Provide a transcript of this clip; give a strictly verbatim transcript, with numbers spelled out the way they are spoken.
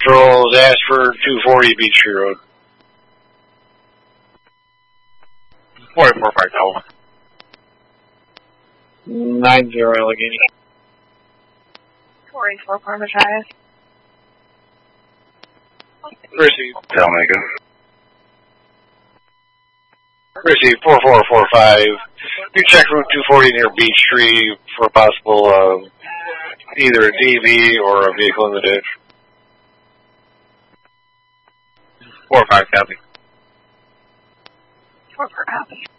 Patrols, Ashford, two forty Beach Tree Road. forty-four five Delta. nine zero Allegheny. four eighty-four Parmesan. Received. Talmaker. Received, four four four five. You check Route two forty near Beach Tree for a possible, uh, either a D V or a vehicle in the ditch. four five copy. four four copy.